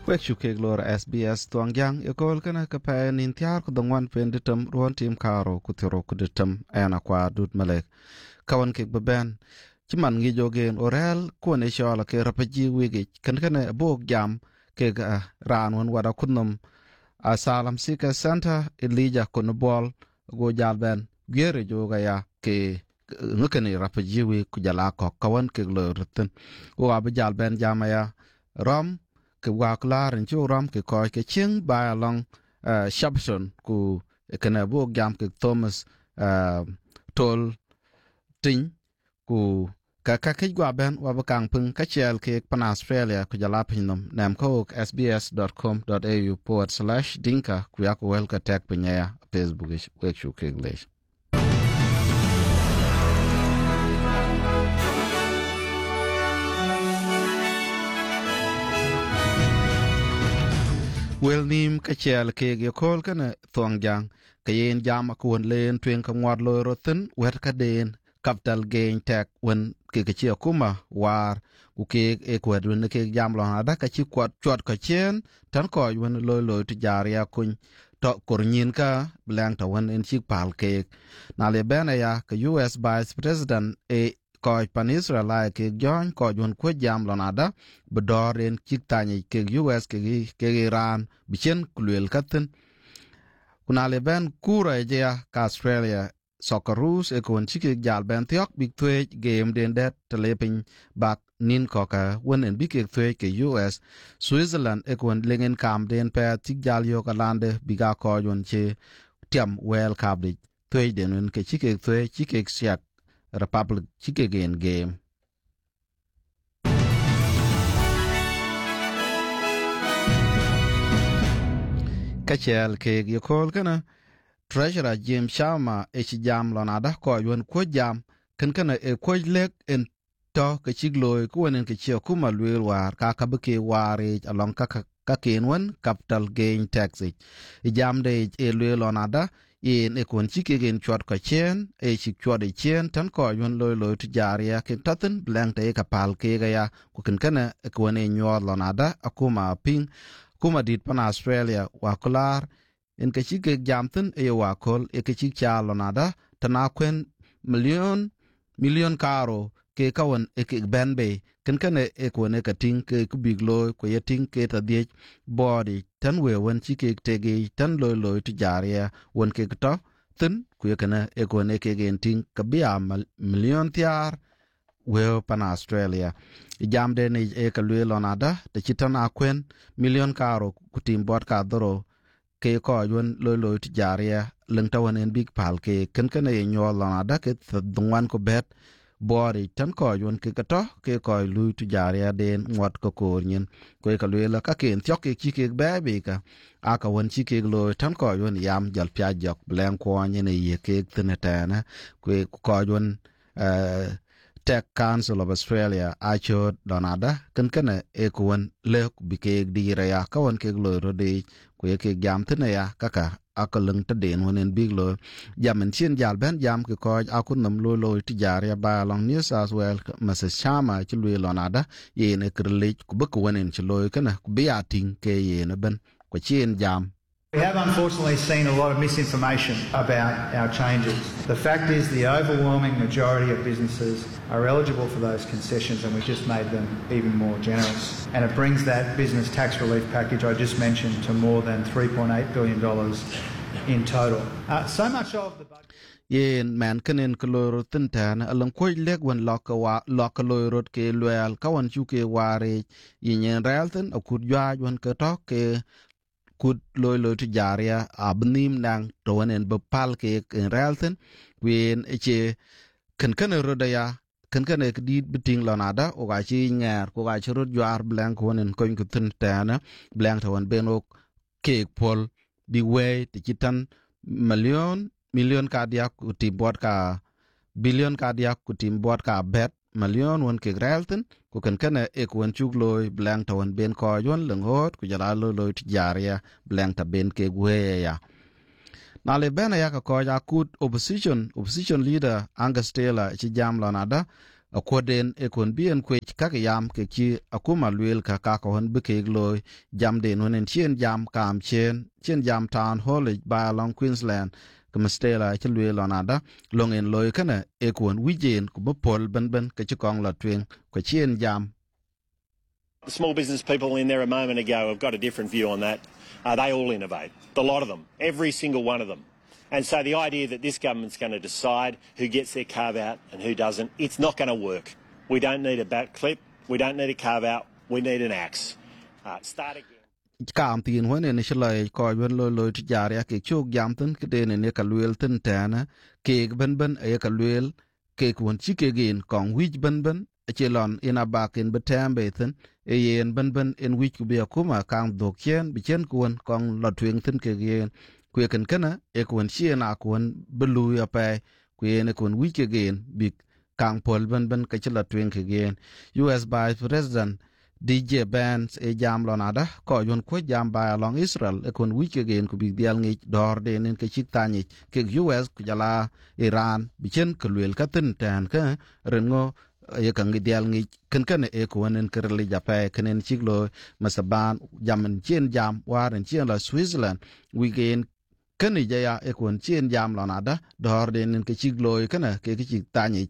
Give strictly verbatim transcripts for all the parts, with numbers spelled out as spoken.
Wek shukeg lor S B S tuang jang yokol kana kapayan intiar ko dongwan penditum ruan tim karo kutiro kuditum ayana kwa dud malek kawan kek beben ciman ngi jogen orel kuane shola ke rapaji wigi kan kana bog jam ke ran won wada kunum asalam sika center elija kunbol go jalben gere joga ya ke ngukani rapaji wi kujala ko kawan kek lor tin wo abajalben jamaya rom ke wa klar en churam ke ko ke ching ba long uh, shabson ku kana bo gam ke Thomas uh, tol tin ku ka ka ke gwa ben wa ba kang pung ka chel ke pan Australia ku jala pinom nam ko s b s dot com dot a u forward slash dinka ku ya ko wel ka tek pinya Facebook we chu ke english Wel nim ka chel ke ge kol kana thong jang ka yen jam ko won len twen ka ngwad lo roten wer ka den capital gain tax wen ke ke chi kuma war ku ke e ko wen ke jam lo ada ka chi kwat chot ka chen tan ko wen lo lo ti jaria kun to kornyin ka blang ta wen en chi pal ke na le bena ya ka U S Vice President e ko pan Israel ke jon ko jon ko jam lo nada bedoren chiktani ke U S ke ke Iran bichen kulel katen kuna le ben kura je ka Australia Socceroos e kon chike jal ben thiok big thwe game den det telepin bak nin ko ka won en big thwe ke U S Switzerland e kon lingen kam den pe tik jal yo ka lande biga ko jon che tiam wel kabli thwe den ke chike thwe chike siak Republic chike gen game kachel ke yokol kana Treasurer Jim Sharma e jam lonada ko yon ko jam kan kana e ko lek en to ke chiglo ko nen ke chi kuma lwel war ka ka ke ware along ka ka kenwan capital gain tax e jam de e lwel lonada in e kon chike gen chwat ko chen e chik chwat e chen tan ko yon loy loy tu jaria ke taten blank te ka pal ke ga ya ko kan kana e ko ne nyor lonada akuma ping kuma dit pan Australia wa kular en ke chike jamten e wa kol e ke chik cha lonada tana kwen million million karo ke kawan e ke benbe ken ken e ko ne ka ting ke ku big loy ko ye ting ke ta die body tan we won chike te ge tan loy loy tu jaria won ke to tin ku ye kana e ko ne ke gen ting ka bia million tiar we pan Australia jam de ne e ka lwe lonada te chitana kwen million karo ku tim bot ka doro ke ko yon loy loy ti jaria leng tawan en big pal ke ken ken e nyol lonada ke dungwan ko bet bori tan ko yon ke kato ke ko lu ti jaria den ngot ko ko nyin ko ka lwe la ka ken tyok ke chi ke ba be ka aka won chi ke lo tan ko yon yam jal pya jok blen ko nyin e ye ke tinata na ko ko yon Tech Council of Australia acho donada kan kana e kuwan le bike di raya ka won ke lo ro de ko ye ke jam tene ya kaka akalung ta den wonen big lo jam en chin jal ben jam ke ko akun nam lo lo ti jare ba long New South Wales Missus Sharma chi lo lonada ye ne krle ku be ko wonen chi lo kana ku be ating ke ye ne ben ko chin jam. We have unfortunately seen a lot of misinformation about our changes. The fact is the overwhelming majority of businesses are eligible for those concessions and we just made them even more generous. And it brings that business tax relief package I just mentioned to more than three point eight billion dollars in total. Uh, so much of the budget... yen man kenen kolor tintan alang koy leg wan lokka wa lokka loyrot ke loyal kawan chuke ware yen realten akud jwa wan ka to ke kud loy loy tu jaria abnim nang to wanen bepal ke realten wen eche kan kan rodaya kan kan ek di biting lonada o ga chi ngar ko ga chi rod jar blank wonen ko ko tin tana blank to wan benok ke pol di way ti kitan million million ka dia ku ti bot ka billion ka dia ku ti bot ka bet million won ke realten ku kan kan e ko wan chuk loy blank to wan ben ko yon lengot ku jala loy loy ti jaria blank ta ben ke we ya na le bena ya ka ko ya kut opposition opposition leader Angus Taylor chi jam lonada akwaden e kun bien kwe ka yam ke chi akuma luel ka ka ko han bike loy jam den wonen chien jam kam chen chien jam town hall by along Queensland kuma stela chi luel onada long en loy kana e kun wijen ku bo pol ben ben ke chi kong la twen ko chien jam. The small business people in there a moment ago have got a different view on that. Uh, they all innovate, the lot of them, every single one of them. And so the idea that this government's going to decide who gets their carve out and who doesn't, it's not going to work. We don't need a back clip. We don't need a carve out. We need an axe. Uh, start again. Cảm tin huấn nên sẽ lại coi vấn lôi lôi chỉ giả ra cái chốt giảm tin cái đền này cái luyện tin tàn cái bên bên ấy cái luyện cái cuốn chỉ cái gìn còn which bên bên chỉ lòn in a back in betam bê tin ấy bên bên in which cũng bị cũng mà càng đột nhiên bị chân cuốn còn lọt thuyền tin cái gìn quê cần cái nữa ấy cuốn chỉ là cuốn bên lùi ở bên quê này cuốn which cái gìn bị càng phổ bên bên cái chỉ lọt thuyền cái gìn u ét Vice President D J Vance e jam lonada ko yon ko jam ba along Israel e kon week again ku big deal ngi dor de nen ke chitani ke U S ku jala Iran bi chen ku lel ka tin tan ka rengo e kan ngi deal ngi kan kan e ko nen kerli jape kenen chiglo masaban jam chen jam waren chen la Switzerland weekend kan ni ja e kon chen jam lonada dor de nen ke chiglo kana ke ke chitani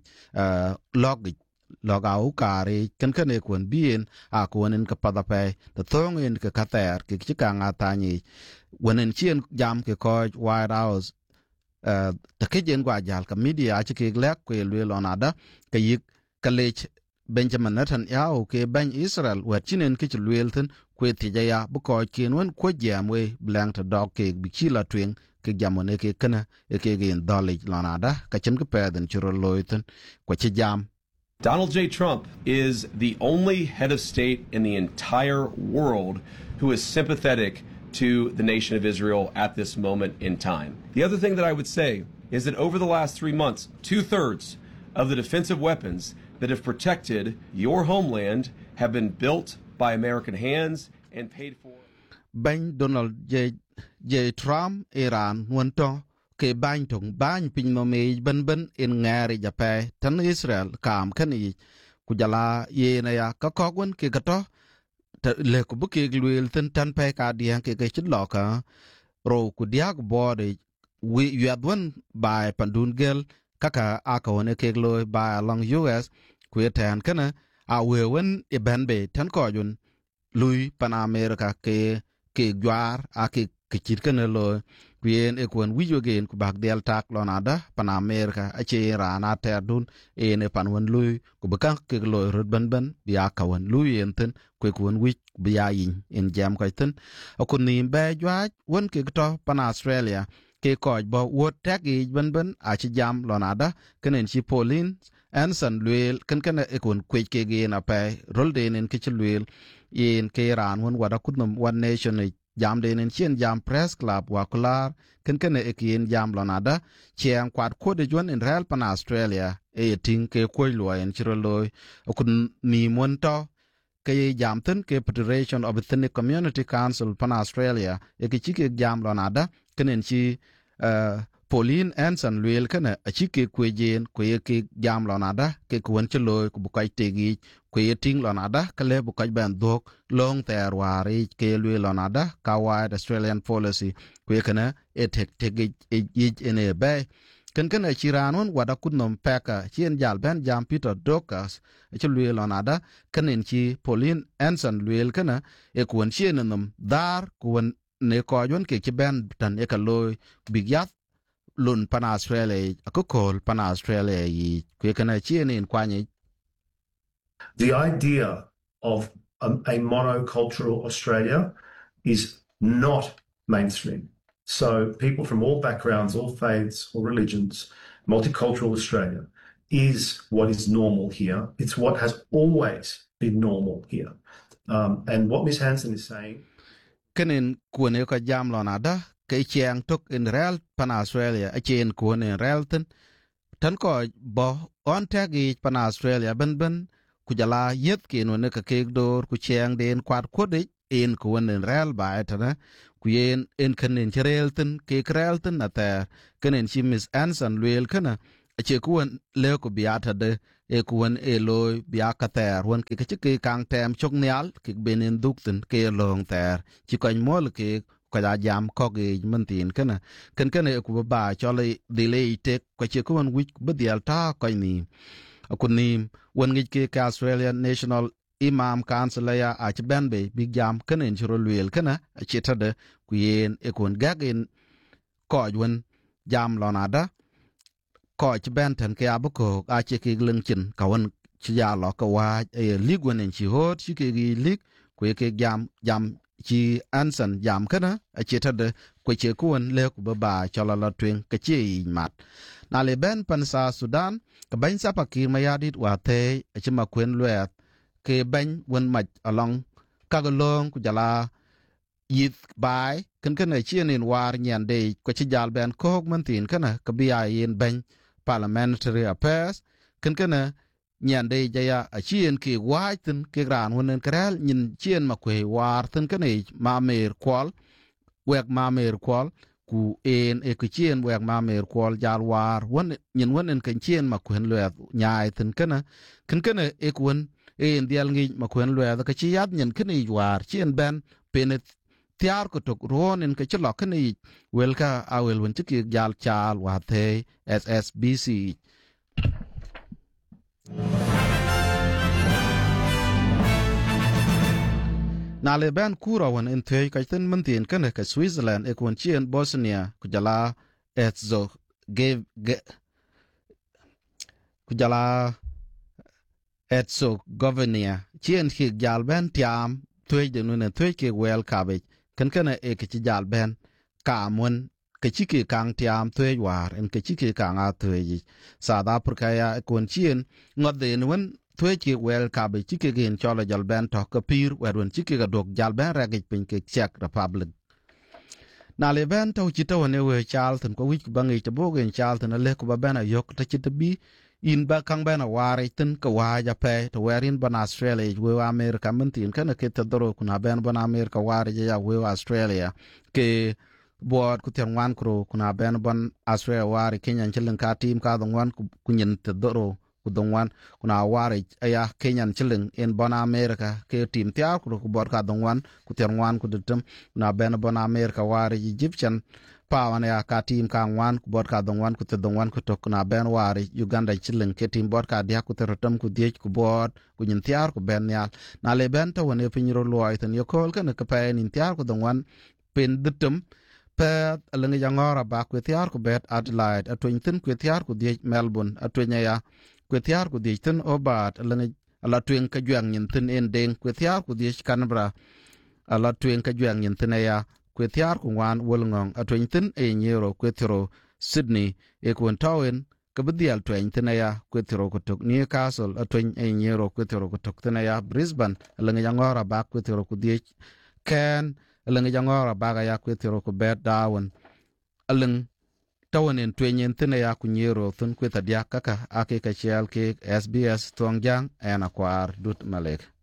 log logau kari kan kan e kun bien a kunin ka padape the thong in ka kater ki chika ngatani wonen chien jam ke ko White House uh the kijen gwa jal ka media chi ke lek ko lwe lonada ka yik kalech Benjamin Netanyahu ke ban Israel wa chinen ki lwelten ko tijaya bu ko kin won ko jamwe blank to dog ke bi chila twen ke jamone ke kana e ke gen dolage lonada ka chen ke peden chiro loiten ko chi jam. Donald J. Trump is the only head of state in the entire world who is sympathetic to the nation of Israel at this moment in time. The other thing that I would say is that over the last three months, two-thirds of the defensive weapons that have protected your homeland have been built by American hands and paid for. Ben Donald J. J. Trump, Iran, Wanto. Ke bany tong bany pin no me ben ben in ngari jape tan Israel kam kani kujala ye na ya ka ko gun ke gato le ku buke gluel tan tan pe ka dia ke ke chit lo ka ro ku dia ku bo de we yadwan by pandun gel kaka aka one ke glo by along U S ku tan kana a we wen e ben be tan ko yun lui pan America ke ke gwar a ke ke chit kana lo Queen e kon wijo gen ku bag del tak lonada pan America a che rana ter dun e ne pan won lui ku baka ke lo rod ban ban biya ka won lui enten ku kon wij biya yin in jam ko ten akun ni be jwa won ke to pan Australia ke ko bo wot tak e ban ban a che jam lonada kenen chi Pauline Anson luel kan kan e kon kwe ke gen a pe rol de nen ke chi luel in ke ran won wada kunum one nation jam de nen chien jam press club wakular ken ken e kien jam lonada chiang kwat ko de jon in real pan Australia e ting ke ko lo en chiro loy okun ni monto ke jam ten ke Federation of Ethnic Community Council pan Australia e ke chi ke jam lonada kenen chi uh, Pauline Anson luel kana a chi ke kwejen ko ye ke jam lonada ke kuon chlo ku bukai tegi ko ye ting lonada kale bukai ban dok long ter wari ke luel lonada ka wide Australian policy ko ye kana e tek tegi e ene be ken ken a chiranon wada kunnom peka chien jal ben jam Peter Dokas chi luel lonada kenen chi Pauline Anson luel kana e kuon chien nom dar kuon ne ko yon ke chi ben tan e ka loy bigyat lun pan Australia a call pan Australia yi kwekana chien in kwani. The idea of a, a monocultural Australia is not mainstream. So people from all backgrounds, all faiths, all religions, multicultural Australia is what is normal here. It's what has always been normal here. Um, and what Miz Hanson is saying. Kenin kuone ka jam lonada ke chiang tok in real pan Australia a chen kuone in real ten tan ko bo on tagi pan Australia ben ben kujala yet ke no ne ka ke dor ku chiang den kwat kodi in kuone in real ba ta ku yen en kenin cherel ten ke real ten ata kenen chi Miss Anson luel kana a che kuon le ku biata de e kuwen e loy bia ka ter won ke ke ke kang tem chok nyal ke benen dukten ke long ter chi ko mol ke ko ja jam ko ge mentin kana ken ken e ku ba cho le delay te ko chi ko won wi be dial ta ko ni akunim won ngi ke ka Australian National Imam Council ya a chi ben be big jam ken en chro luel kana a chi tade ku yen e kon gagen ko won jam lonada ko chi ben ten ke abuko a chi ke leng chin ka won chi ya lo ka wa e lig won en chi hot chi ke gi lig ku ke jam jam chi ansan jam kana a chi tade ku che kuon le ku ba cho la la twen ke chi mat na le ben pan sa Sudan ka ben sa pakir ma ya dit wa te a chi ma kwen lwe ke ben won ma along ka ga long ku jala yit bai kan kan a chi nin war nyan de ko chi jal ben ko man tin kana ka bi a yin ben parliamentary affairs kan kana nyan de jaya a chien ke waitin ke gran wonen kral nyin chien ma kwe war tin kane ma mer kwal wek ma mer kwal ku en e ku chien wek ma mer kwal jal war won nyin wonen kan chien ma kwen le nyaai tin kana kan kana e kun en dial ngi ma kwen le ka chi yat nyin kane war chien ben penet tiar ko tok ronen ka chlo kane wel ka awel won chi jal chal wa the S S B C na le ben kura wan en te ka tin mentin kan ka Switzerland e kon chien Bosnia ku jala etzo gave ku jala etzo governia chien ki jal ben tiam te de no ne te ke wel ka be kan kan e ke jal ben ka mon ke chi ke kang tiam te war en ke chi ke kang a te South Africa ya kon chien ngod de wen thuê chi wel ka be chi ke gen cho la jal ben to ka pir werun chi ke ga dok jal ben ra ge pin ke Czech Republic na le ben to chi to ne we chal tin ko wich bangi to bo gen chal tin le ko ba ben a yok ta chi to bi in ba kang ben a ware tin ka wa ja pe to werin ban Australia we America mun tin kana ke to doro kuna ben ban America ware ja we Australia ke board ku ten wan kro kuna ben ban Australia ware Kenya chilin ka team ka don wan ku nyin to doro kudongwan kuna wari aya Kenyan chilling in bona America ke team tiar ku bor ka dongwan ku terwan ku dutum na ben bona America wari Egyptian pawan ya ka team ka wan ku bor ka dongwan ku tedongwan ku tok na ben wari Uganda chilling ke team bor ka dia ku terotam ku diech ku bor ku nyin tiar ku ben ya na le ben to woni pinro loy ten yokol kan ka pa nin tiar ku dongwan pen dutum pet alang jangora ba ku tiar ku bet Adelaide atwen tin ku tiar ku diech Melbourne atwen ya kwetiar ku di tin obat lang ala tuen ka juang nyin tin en deng kwetiar ku di Canberra ala tuen ka juang nyin tin ya kwetiar ku wan wolngong atwen tin e nyero kwetiro Sydney e ku tawen ka bedial twen tin ya kwetiro ku tok Newcastle atwen e nyero kwetiro ku tok tin ya Brisbane lang jangora ba kwetiro ku di Cairns lang jangora ba ga ya kwetiro ku bet Darwin alang tawan en twenyen tene ya kunyero thun kweta dia kaka ake ka chial ke S B S Tuangjang ena kwar dut malek